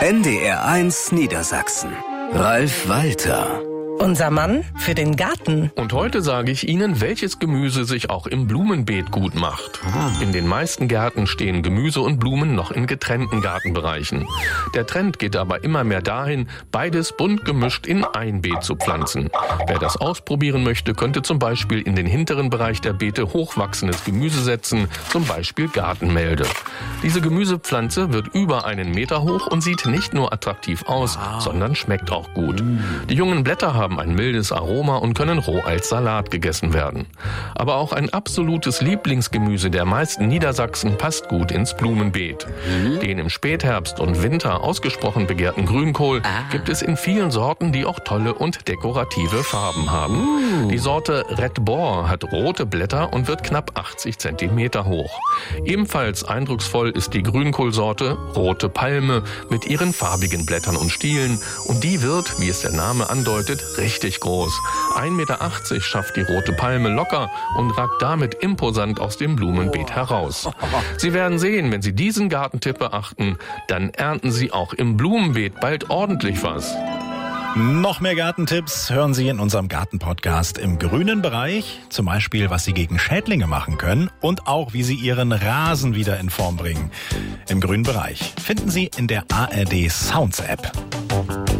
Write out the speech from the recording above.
NDR1 Niedersachsen. Ralf Walter. Unser Mann für den Garten. Und heute sage ich Ihnen, welches Gemüse sich auch im Blumenbeet gut macht. In den meisten Gärten stehen Gemüse und Blumen noch in getrennten Gartenbereichen. Der Trend geht aber immer mehr dahin, beides bunt gemischt in ein Beet zu pflanzen. Wer das ausprobieren möchte, könnte zum Beispiel in den hinteren Bereich der Beete hochwachsendes Gemüse setzen, zum Beispiel Gartenmelde. Diese Gemüsepflanze wird über 1 Meter hoch und sieht nicht nur attraktiv aus, sondern schmeckt auch gut. Die jungen Blätter haben ein mildes Aroma und können roh als Salat gegessen werden. Aber auch ein absolutes Lieblingsgemüse der meisten Niedersachsen passt gut ins Blumenbeet. Den im Spätherbst und Winter ausgesprochen begehrten Grünkohl gibt es in vielen Sorten, die auch tolle und dekorative Farben haben. Die Sorte Red Boar hat rote Blätter und wird knapp 80 Zentimeter hoch. Ebenfalls eindrucksvoll ist die Grünkohlsorte Rote Palme mit ihren farbigen Blättern und Stielen. Und die wird, wie es der Name andeutet, richtig groß. 1,80 Meter schafft die Rote Palme locker und ragt damit imposant aus dem Blumenbeet heraus. Sie werden sehen, wenn Sie diesen Gartentipp beachten, dann ernten Sie auch im Blumenbeet bald ordentlich was. Noch mehr Gartentipps hören Sie in unserem Gartenpodcast im grünen Bereich. Zum Beispiel, was Sie gegen Schädlinge machen können und auch, wie Sie Ihren Rasen wieder in Form bringen. Im grünen Bereich finden Sie in der ARD Sounds App.